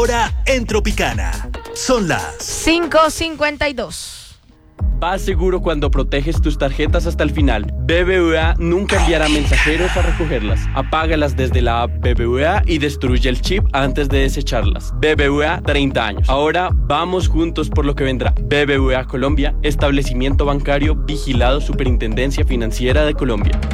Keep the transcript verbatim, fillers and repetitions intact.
Ahora en Tropicana. Son las cinco cincuenta y dos. Vas seguro cuando proteges tus tarjetas hasta el final. B B V A nunca enviará mensajeros a recogerlas. Apágalas desde la app B B V A y destruye el chip antes de desecharlas. B B V A, treinta años. Ahora vamos juntos por lo que vendrá. B B V A Colombia, establecimiento bancario vigilado Superintendencia Financiera de Colombia.